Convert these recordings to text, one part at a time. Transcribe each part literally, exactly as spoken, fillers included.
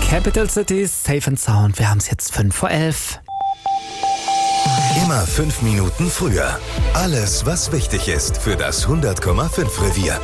Capital Cities, Safe and Sound. Wir haben es jetzt fünf vor elf. Immer fünf Minuten früher. Alles, was wichtig ist für das hundert Komma fünf Revier.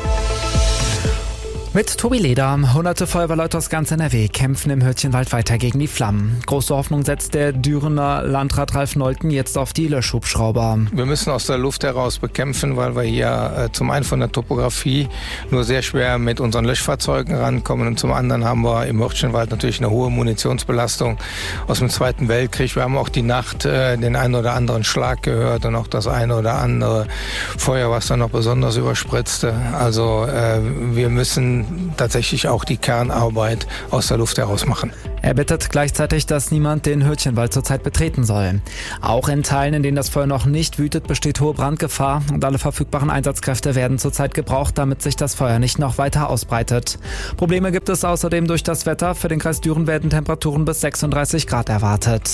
Mit Tobi Leder. Hunderte Feuerwehrleute aus ganz N R W kämpfen im Hürtchenwald weiter gegen die Flammen. Große Hoffnung setzt der Dürener Landrat Ralf Nolten jetzt auf die Löschhubschrauber. Wir müssen aus der Luft heraus bekämpfen, weil wir hier äh, zum einen von der Topografie nur sehr schwer mit unseren Löschfahrzeugen rankommen und zum anderen haben wir im Hürtchenwald natürlich eine hohe Munitionsbelastung aus dem Zweiten Weltkrieg. Wir haben auch die Nacht äh, den einen oder anderen Schlag gehört und auch das eine oder andere Feuer, was dann noch besonders überspritzte. Also äh, wir müssen tatsächlich auch die Kernarbeit aus der Luft heraus machen. Er bittet gleichzeitig, dass niemand den Hürtchenwald zurzeit betreten soll. Auch in Teilen, in denen das Feuer noch nicht wütet, besteht hohe Brandgefahr und alle verfügbaren Einsatzkräfte werden zurzeit gebraucht, damit sich das Feuer nicht noch weiter ausbreitet. Probleme gibt es außerdem durch das Wetter. Für den Kreis Düren werden Temperaturen bis sechsunddreißig Grad erwartet.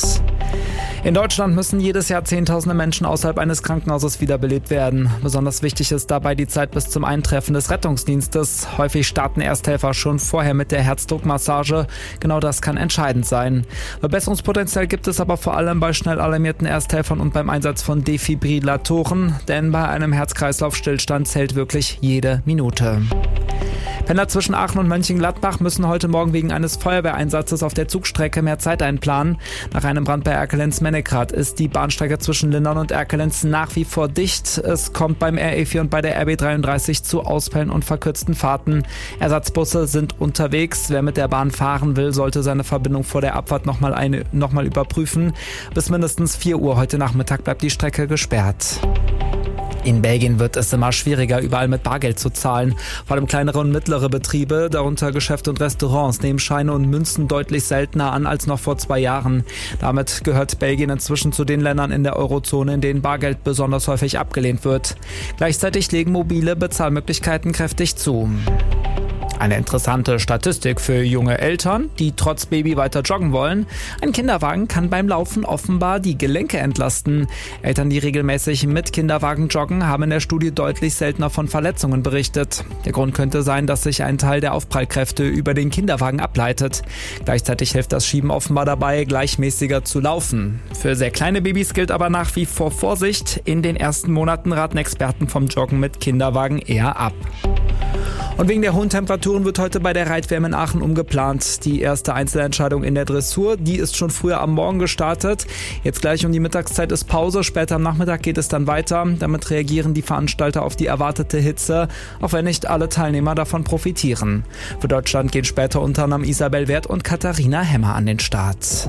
In Deutschland müssen jedes Jahr Zehntausende Menschen außerhalb eines Krankenhauses wiederbelebt werden. Besonders wichtig ist dabei die Zeit bis zum Eintreffen des Rettungsdienstes. Häufig starten Ersthelfer schon vorher mit der Herzdruckmassage. Genau das kann entscheidend sein. Verbesserungspotenzial gibt es aber vor allem bei schnell alarmierten Ersthelfern und beim Einsatz von Defibrillatoren. Denn bei einem Herz-Kreislauf-Stillstand zählt wirklich jede Minute. Pendler zwischen Aachen und Mönchengladbach müssen heute Morgen wegen eines Feuerwehreinsatzes auf der Zugstrecke mehr Zeit einplanen. Nach einem Brand bei Erkelenz-Mennekrat ist die Bahnstrecke zwischen Lindern und Erkelenz nach wie vor dicht. Es kommt beim R E vier und bei der R B dreiunddreißig zu Ausfällen und verkürzten Fahrten. Ersatzbusse sind unterwegs. Wer mit der Bahn fahren will, sollte seine Verbindung vor der Abfahrt nochmal eine, nochmal überprüfen. Bis mindestens vier Uhr heute Nachmittag bleibt die Strecke gesperrt. In Belgien wird es immer schwieriger, überall mit Bargeld zu zahlen. Vor allem kleinere und mittlere Betriebe, darunter Geschäfte und Restaurants, nehmen Scheine und Münzen deutlich seltener an als noch vor zwei Jahren. Damit gehört Belgien inzwischen zu den Ländern in der Eurozone, in denen Bargeld besonders häufig abgelehnt wird. Gleichzeitig legen mobile Bezahlmöglichkeiten kräftig zu. Eine interessante Statistik für junge Eltern, die trotz Baby weiter joggen wollen. Ein Kinderwagen kann beim Laufen offenbar die Gelenke entlasten. Eltern, die regelmäßig mit Kinderwagen joggen, haben in der Studie deutlich seltener von Verletzungen berichtet. Der Grund könnte sein, dass sich ein Teil der Aufprallkräfte über den Kinderwagen ableitet. Gleichzeitig hilft das Schieben offenbar dabei, gleichmäßiger zu laufen. Für sehr kleine Babys gilt aber nach wie vor Vorsicht. In den ersten Monaten raten Experten vom Joggen mit Kinderwagen eher ab. Und wegen der hohen Temperaturen wird heute bei der Reitwärme in Aachen umgeplant. Die erste Einzelentscheidung in der Dressur, die ist schon früher am Morgen gestartet. Jetzt gleich um die Mittagszeit ist Pause, später am Nachmittag geht es dann weiter. Damit reagieren die Veranstalter auf die erwartete Hitze, auch wenn nicht alle Teilnehmer davon profitieren. Für Deutschland gehen später unter anderem Isabel Werth und Katharina Hemmer an den Start.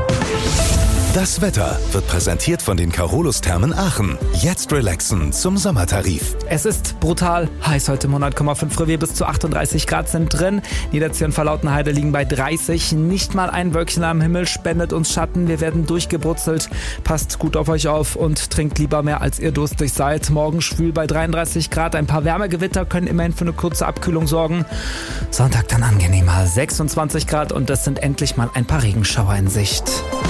Das Wetter wird präsentiert von den Carolus-Thermen Aachen. Jetzt relaxen zum Sommertarif. Es ist brutal heiß heute im hundert Komma fünf Revier. Bis zu achtunddreißig Grad sind drin. Niederziehen und Verlautenheide liegen bei dreißig. Nicht mal ein Wölkchen am Himmel spendet uns Schatten. Wir werden durchgebrutzelt. Passt gut auf euch auf und trinkt lieber mehr, als ihr durstig seid. Morgen schwül bei dreiunddreißig Grad. Ein paar Wärmegewitter können immerhin für eine kurze Abkühlung sorgen. Sonntag dann angenehmer. sechsundzwanzig Grad und es sind endlich mal ein paar Regenschauer in Sicht.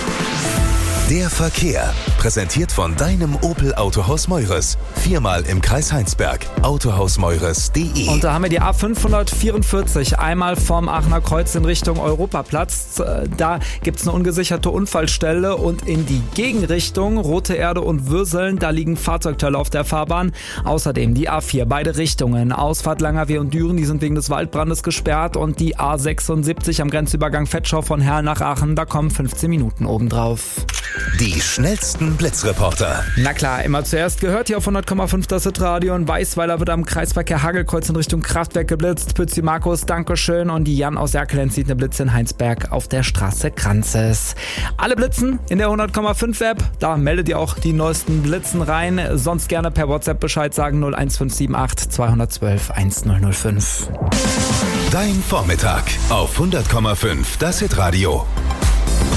Der Verkehr, präsentiert von deinem Opel Autohaus Meures. Viermal im Kreis Heinsberg. autohaus meures punkt de. Und da haben wir die A fünfhundertvierundvierzig, einmal vom Aachener Kreuz in Richtung Europaplatz. Da gibt es eine ungesicherte Unfallstelle und in die Gegenrichtung, Rote Erde und Würseln, da liegen Fahrzeugteile auf der Fahrbahn. Außerdem die A vier, beide Richtungen, Ausfahrt Langerwehe und Düren, die sind wegen des Waldbrandes gesperrt. Und die A sechsundsiebzig am Grenzübergang Vetschau von Herrn nach Aachen, da kommen fünfzehn Minuten obendrauf. Die schnellsten Blitzreporter. Na klar, immer zuerst gehört hier auf hundert Komma fünf das Hitradio. In Weißweiler wird am Kreisverkehr Hagelkreuz in Richtung Kraftwerk geblitzt. Pützi Markus, Dankeschön. Und die Jan aus Erkelenz sieht eine Blitze in Heinsberg auf der Straße Kranzes. Alle Blitzen in der hundert Komma fünf App. Da meldet ihr auch die neuesten Blitzen rein. Sonst gerne per WhatsApp Bescheid sagen null eins fünf sieben acht zwei eins zwei eins null null fünf. Dein Vormittag auf hundert Komma fünf das Hitradio.